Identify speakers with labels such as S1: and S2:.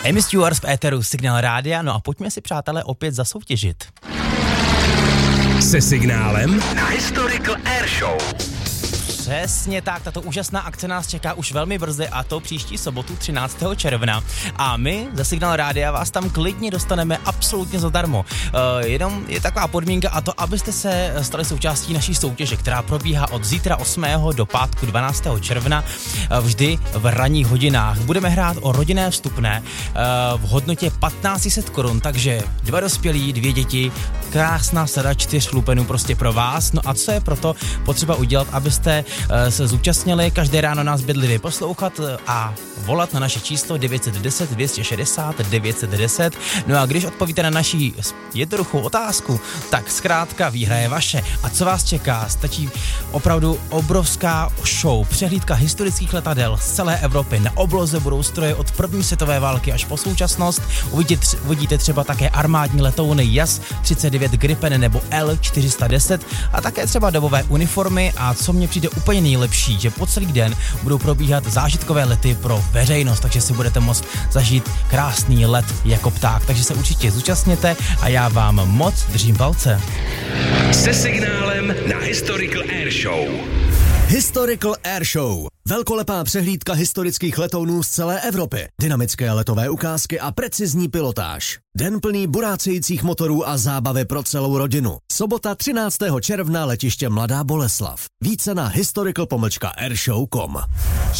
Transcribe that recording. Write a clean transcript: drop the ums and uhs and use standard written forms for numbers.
S1: Amy Stewart v éteru Signál rádia, no a pojďme si, přátelé, opět zasoutěžit.
S2: Se Signálem
S3: na Historical Air Show.
S1: Přesně tak, tato úžasná akce nás čeká už velmi brzy, a to příští sobotu 13. června. A my ze Signál rádia vás tam klidně dostaneme absolutně zadarmo. Jenom je taková podmínka, a to, abyste se stali součástí naší soutěže, která probíhá od zítra 8. do pátku 12. června, vždy v ranních hodinách. Budeme hrát o rodinné vstupné v hodnotě 1500 korun, takže 2 dospělí, 2 děti, krásná sada 4 lupenů prostě pro vás. No a co je proto potřeba udělat, abyste se zúčastnili? Každé ráno nás bedlivě poslouchat a volat na naše číslo 910 260 910. No a když odpovíte na naši jednoduchou otázku, tak zkrátka výhra je vaše. A co vás čeká? Stačí opravdu obrovská show, přehlídka historických letadel z celé Evropy. Na obloze budou stroje od první světové války až po současnost. Uvidíte třeba také armádní letouny JAS 39 Gripen nebo L410 a také třeba dobové uniformy. A co mně přijde úplně nejlepší, že po celý den budou probíhat zážitkové lety pro veřejnost, takže si budete moct zažít krásný let jako pták. Takže se určitě zúčastněte a já vám moc držím palce.
S2: Se Signálem na Historical Air Show.
S4: Historical Air Show. Velkolepá přehlídka historických letounů z celé Evropy. Dynamické letové ukázky a precizní pilotáž. Den plný burácejících motorů a zábavy pro celou rodinu. Sobota 13. června letiště Mladá Boleslav. Více na historical-airshow.com.